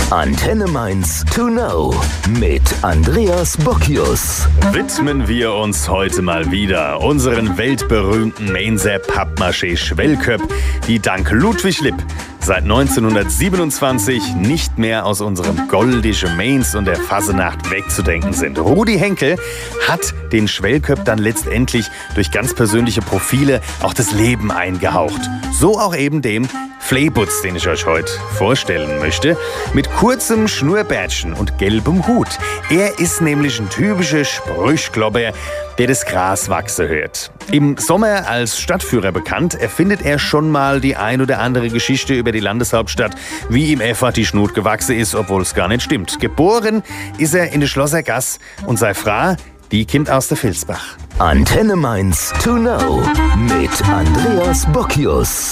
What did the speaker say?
Antenne Mainz to know mit Andreas Bockius. Widmen wir uns heute mal wieder unseren weltberühmten Mainzer Pappmaché-Schwellköpp, die dank Ludwig Lipp seit 1927 nicht mehr aus unserem goldischen Mainz und der Fassenacht wegzudenken sind. Rudi Henkel hat den Schwellköpp dann letztendlich durch ganz persönliche Profile auch das Leben eingehaucht. So auch eben dem Fleeputz, den ich euch heute vorstellen möchte, mit kurzem Schnurrbärtchen und gelbem Hut. Er ist nämlich ein typischer Sprüchklopper, der das Gras wachsen hört. Im Sommer als Stadtführer bekannt, erfindet er schon mal die ein oder andere Geschichte über die Landeshauptstadt, wie ihm einfach die Schnut gewachsen ist, obwohl es gar nicht stimmt. Geboren ist er in der Schlossergasse und sei Frau, die kommt aus der Vilsbach. Antenne Mainz to know mit Andreas Bockius.